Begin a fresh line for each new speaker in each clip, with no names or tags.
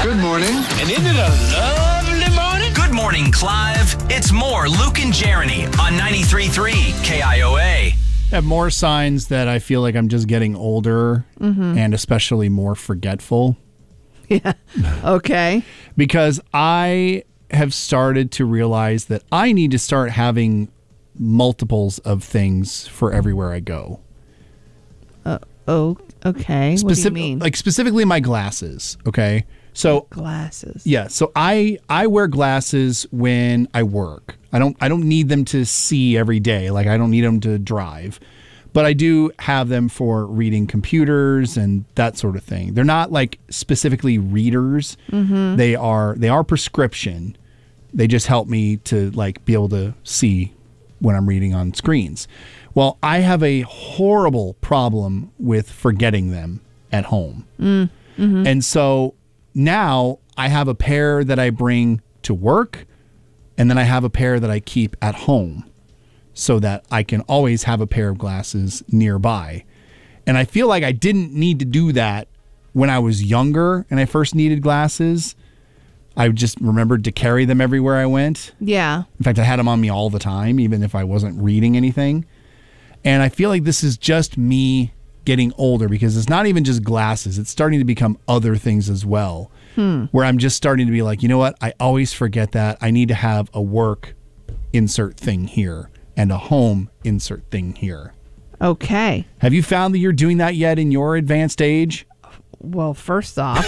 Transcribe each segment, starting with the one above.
Good morning.
And isn't it a lovely morning?
Good morning, Clive. It's more Luke and Jeremy on 93.3 KIOA.
I have more signs that I feel like I'm just getting older and especially more forgetful.
Yeah. Okay.
Because I have started to realize that I need to start having multiples of things for everywhere I go.
Oh, okay. What do you mean?
Like specifically my glasses, okay? So
glasses.
yeah, so I wear glasses when I work. I don't need them to see every day. Like I don't need them to drive. But I do have them for reading computers and that sort of thing. They're not like specifically readers. Mm-hmm. They are prescription. They just help me to like be able to see when I'm reading on screens. Well, I have a horrible problem with forgetting them at home. Mm-hmm. And so now I have a pair that I bring to work, and then I have a pair that I keep at home so that I can always have a pair of glasses nearby. And I feel like I didn't need to do that when I was younger and I first needed glasses. I just remembered to carry them everywhere I went.
Yeah.
In fact, I had them on me all the time, even if I wasn't reading anything. And I feel like this is just me getting older because it's not even just glasses. It's starting to become other things as well. Where I'm just starting to be like, you know what? I always forget that. I need to have a work insert thing here and a home insert thing here.
Okay.
Have you found that you're doing that yet in your advanced age?
Well, first off,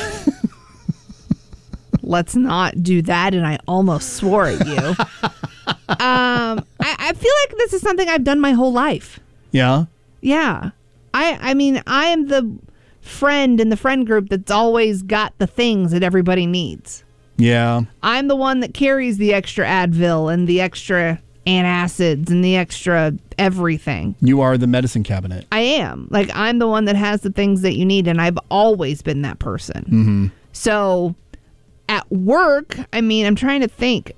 let's not do that. And I almost swore at you. I feel like this is something I've done my whole life.
Yeah?
Yeah. I mean, I am the friend in the friend group that's always got the things that everybody needs.
Yeah.
I'm the one that carries the extra Advil and the extra antacids and the extra everything.
You are the medicine cabinet.
I am. Like, I'm the one that has the things that you need, and I've always been that person. Mm-hmm. So, at work, I mean, I'm trying to think.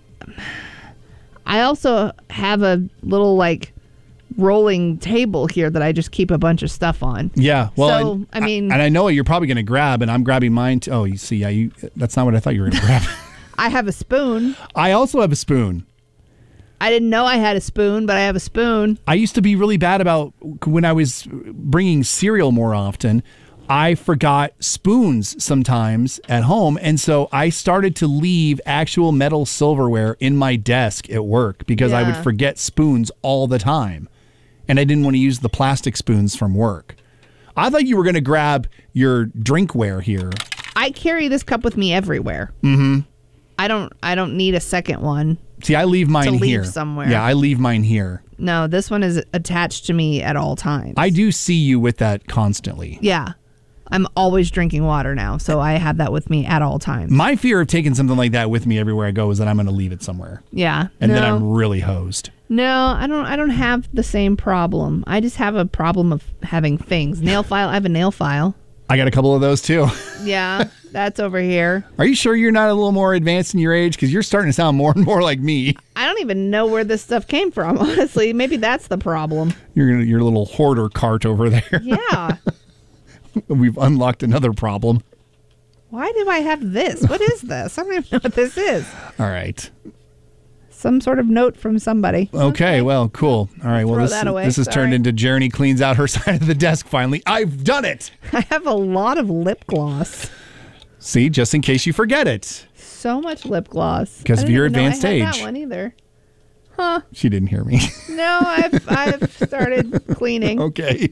I also have a little, like, rolling table here that I just keep a bunch of stuff on.
Yeah. Well,
so, I mean...
And I know what you're probably going to grab, and I'm grabbing mine too. Oh, you see, yeah, that's not what I thought you were going to grab.
I have a spoon.
I also have a spoon.
I didn't know I had a spoon, but I have a spoon.
I used to be really bad about when I was bringing cereal more often. I forgot spoons sometimes at home, and so I started to leave actual metal silverware in my desk at work because I would forget spoons all the time, and I didn't want to use the plastic spoons from work. I thought you were going to grab your drinkware here.
I carry this cup with me everywhere. Mm-hmm. I don't need a second one.
See, I leave mine here.
Somewhere.
Yeah, I leave mine here.
No, this one is attached to me at all times.
I do see you with that constantly.
Yeah. I'm always drinking water now, so I have that with me at all times.
My fear of taking something like that with me everywhere I go is that I'm going to leave it somewhere.
Yeah.
And then I'm really hosed.
No, I don't have the same problem. I just have a problem of having things. Nail file. I have a nail file.
I got a couple of those too.
Yeah, that's over here.
Are you sure you're not a little more advanced in your age? Because you're starting to sound more and more like me.
I don't even know where this stuff came from, honestly. Maybe that's the problem.
Your little hoarder cart over there.
Yeah.
We've unlocked another problem.
Why do I have this? What is this? I don't even know what this is.
All right.
Some sort of note from somebody.
Okay, well, cool. All right, well, this has turned into Journey cleans out her side of the desk finally. I've done it!
I have a lot of lip gloss.
See, just in case you forget it.
So much lip gloss.
Because of your advanced age.
I didn't know I had that one either. Huh.
She didn't hear me.
No, I've started cleaning.
Okay.